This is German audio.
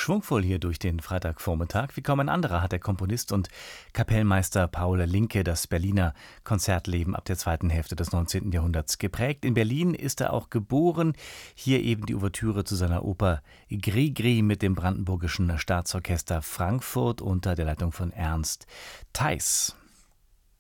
schwungvoll hier durch den Freitagvormittag. Wie kaum ein anderer hat der Komponist und Kapellmeister Paul Linke das Berliner Konzertleben ab der zweiten Hälfte des 19. Jahrhunderts geprägt. In Berlin ist er auch geboren. Hier eben die Ouvertüre zu seiner Oper Grigri mit dem Brandenburgischen Staatsorchester Frankfurt unter der Leitung von Ernst Theis.